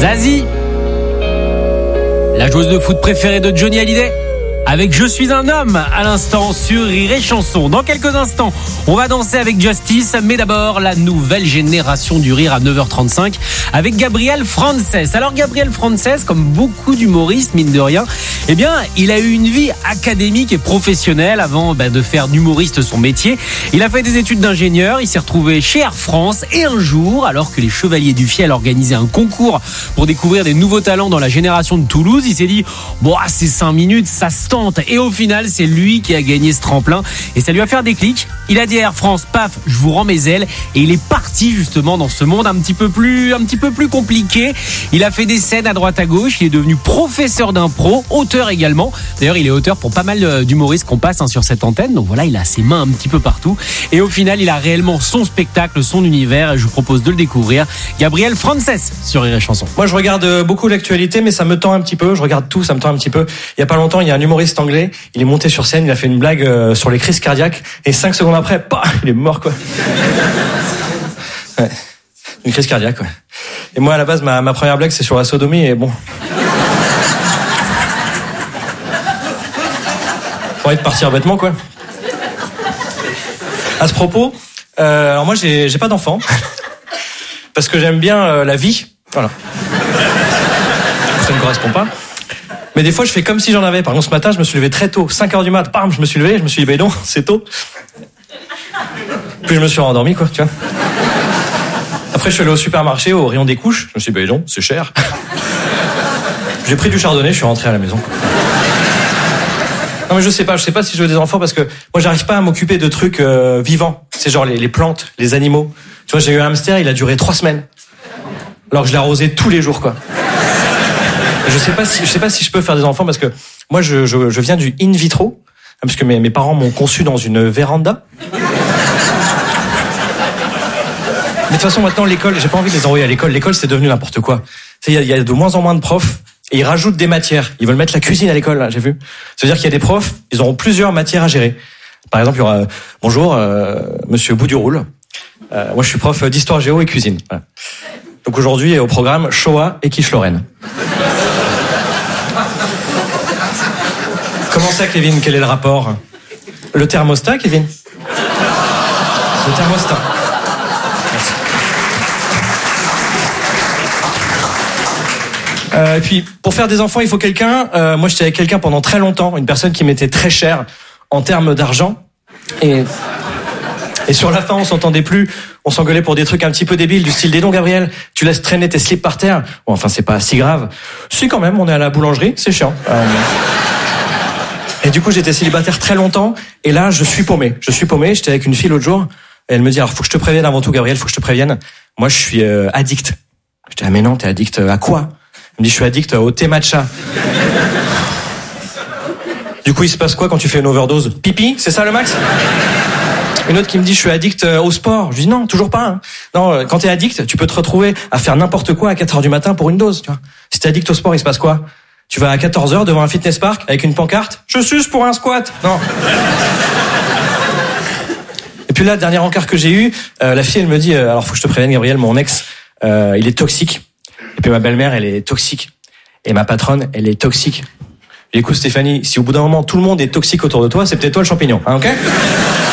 Zazie, la joueuse de foot préférée de Johnny Hallyday, avec Je suis un homme à l'instant sur Rire et Chanson. Dans quelques instants, on va danser avec Justice, mais d'abord la nouvelle génération du rire à 9h35 avec Gabriel Frances. Alors Gabriel Frances, comme beaucoup d'humoristes, mine de rien, eh bien, il a eu une vie académique et professionnelle avant de faire d'humoriste son métier. Il a fait des études d'ingénieur, il s'est retrouvé chez Air France et un jour, alors que les Chevaliers du Fiel organisaient un concours pour découvrir des nouveaux talents dans la génération de Toulouse, il s'est dit bon, c'est 5 minutes, ça se tente. Et au final, c'est lui qui a gagné ce tremplin et ça lui a fait un déclic. Il a dit à Air France, paf, je vous rends mes ailes, et il est parti justement dans ce monde un petit peu plus compliqué. Il a fait des scènes à droite à gauche, il est devenu professeur d'impro, auteur également. D'ailleurs, il est auteur pour pas mal d'humoristes qu'on passe sur cette antenne. Donc voilà, il a ses mains un petit peu partout. Et au final, il a réellement son spectacle, son univers. Et je vous propose de le découvrir. Gabriel Frances sur Rire et Chanson. Moi, je regarde beaucoup l'actualité, mais ça me tend un petit peu. Je regarde tout, ça me tend un petit peu. Il y a pas longtemps, il y a un humoriste anglais. Il est monté sur scène, il a fait une blague sur les crises cardiaques. Et 5 secondes après, il est mort, quoi. Ouais. Une crise cardiaque, ouais. Et moi, à la base, ma première blague, c'est sur la sodomie, et bon. J'ai envie de partir bêtement, quoi. À ce propos, alors moi, j'ai pas d'enfant. Parce que j'aime bien la vie. Voilà. Ça ne correspond pas. Mais des fois, je fais comme si j'en avais. Par exemple, ce matin, je me suis levé très tôt. 5h du mat, bam, je me suis levé. Je me suis dit, non, c'est tôt. Puis je me suis rendormi, quoi, tu vois. Après, je suis allé au supermarché, au rayon des couches. Je me suis dit, non, c'est cher. J'ai pris du chardonnay, je suis rentré à la maison. Non, mais je sais pas si je veux des enfants parce que moi, j'arrive pas à m'occuper de trucs vivants. C'est genre les plantes, les animaux. Tu vois, j'ai eu un hamster, il a duré 3 semaines. Alors que je l'ai arrosé tous les jours, quoi. Je sais pas si je peux faire des enfants parce que moi, je viens du in vitro. Parce que mes parents m'ont conçu dans une véranda. Mais de toute façon, maintenant, l'école, j'ai pas envie de les envoyer à l'école. L'école, c'est devenu n'importe quoi. Il y a de moins en moins de profs et ils rajoutent des matières. Ils veulent mettre la cuisine à l'école, là, j'ai vu. Ça veut dire qu'il y a des profs, ils auront plusieurs matières à gérer. Par exemple, il y aura bonjour, monsieur Bout-du-Roule. Moi, je suis prof d'histoire géo et cuisine. Voilà. Donc aujourd'hui, au programme Shoah et Quiche-Lorraine. Comment ça, Kevin? Quel est le rapport? Le thermostat, Kevin? Le thermostat. Et puis, pour faire des enfants, il faut quelqu'un. Moi, j'étais avec quelqu'un pendant très longtemps, une personne qui m'était très chère en termes d'argent. Et sur la fin, on s'entendait plus. On s'engueulait pour des trucs un petit peu débiles, du style, dis donc, Gabriel, tu laisses traîner tes slips par terre. Bon, enfin, c'est pas si grave. Si, quand même, on est à la boulangerie, c'est chiant. Et du coup, j'étais célibataire très longtemps. Et là, je suis paumé. J'étais avec une fille l'autre jour. Et elle me dit, alors, faut que je te prévienne avant tout, Gabriel, faut que je te prévienne. Moi, je suis addict. Je dis, ah, mais non, t'es addict à quoi? Elle me dit, je suis addict au thé matcha. Du coup, il se passe quoi quand tu fais une overdose? Pipi, c'est ça le max? Une autre qui me dit, je suis addict au sport. Je dis, non, toujours pas. Hein. Non, quand t'es addict, tu peux te retrouver à faire n'importe quoi à 4h du matin pour une dose, tu vois. Si t'es addict au sport, il se passe quoi? Tu vas à 14h devant un fitness park avec une pancarte. Je suce pour un squat. Non. Et puis là, dernier encart que j'ai eu, la fille, elle me dit, alors faut que je te prévienne, Gabriel, mon ex, il est toxique. Et puis ma belle-mère, elle est toxique. Et ma patronne, elle est toxique. Et écoute, Stéphanie, si au bout d'un moment, tout le monde est toxique autour de toi, c'est peut-être toi le champignon. Hein, ok?